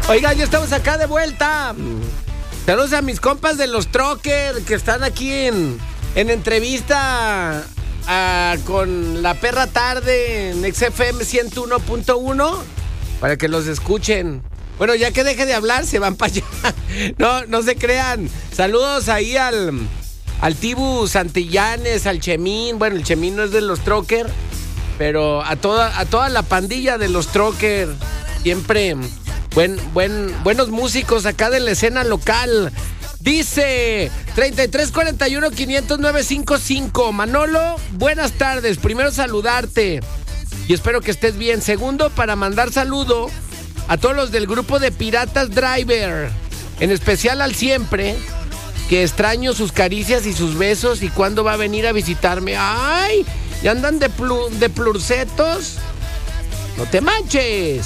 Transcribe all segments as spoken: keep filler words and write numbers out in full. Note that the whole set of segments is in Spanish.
Oigan, ya estamos acá de vuelta. Saludos a mis compas de los Trocker que están aquí en, en entrevista a, con La Perra Tarde en X F M ciento uno punto uno para que los escuchen. Bueno, ya que deje de hablar, se van para allá. No, no se crean. Saludos ahí al, al Tibu Santillanes, al Chemín. Bueno, el Chemín no es de los Trocker, pero a toda, a toda la pandilla de los Trocker. Siempre buen, buen, buenos músicos acá de la escena local. Dice treinta y tres cuarenta y uno quinientos nueve cincuenta y cinco. Manolo, buenas tardes. Primero saludarte y espero que estés bien. Segundo, para mandar saludo a todos los del grupo de Piratas Driver, en especial al Siempre, que extraño sus caricias y sus besos. ¿Y cuándo va a venir a visitarme? ¡Ay! ¿Ya andan de, plu, de plurcetos? ¡No te manches!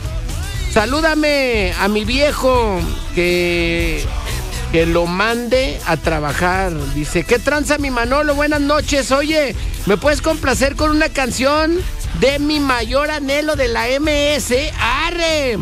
Salúdame a mi viejo que, que lo mande a trabajar. Dice, ¿qué tranza mi Manolo? Buenas noches. Oye, ¿me puedes complacer con una canción de mi mayor anhelo de la M S? ¡Arre!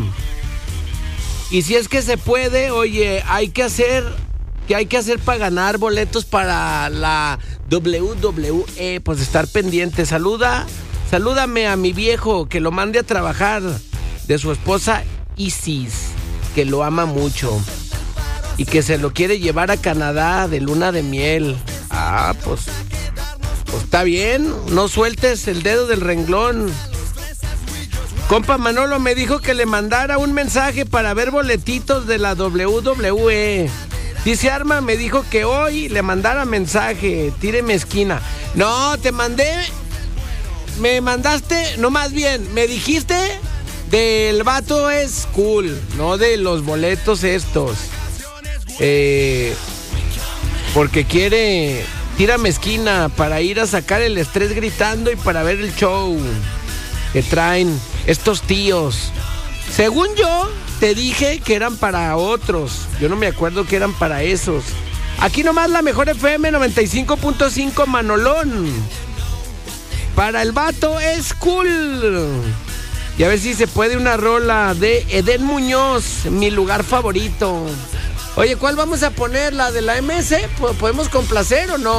Y si es que se puede, oye, hay que hacer, ¿qué hay que hacer para ganar boletos para la W W E? Pues estar pendiente. Saluda, salúdame a mi viejo que lo mande a trabajar, de su esposa Isis, que lo ama mucho y que se lo quiere llevar a Canadá de luna de miel. Ah, pues, pues está bien, no sueltes el dedo del renglón. Compa Manolo me dijo que le mandara un mensaje para ver boletitos de la W W E. Dice Arma, me dijo que hoy le mandara mensaje, tíreme esquina. No, te mandé, me mandaste, no, más bien, me dijiste del vato es cool, no de los boletos estos. Eh, porque quiere, tírame esquina para ir a sacar el estrés gritando y para ver el show que traen estos tíos. Según yo, te dije que eran para otros. Yo no me acuerdo que eran para esos. Aquí nomás la mejor F M noventa y cinco punto cinco Manolón. Para el vato es cool. Y a ver si se puede una rola de Edén Muñoz, mi lugar favorito. Oye, ¿cuál vamos a poner? ¿La de la M S? ¿Podemos complacer o no?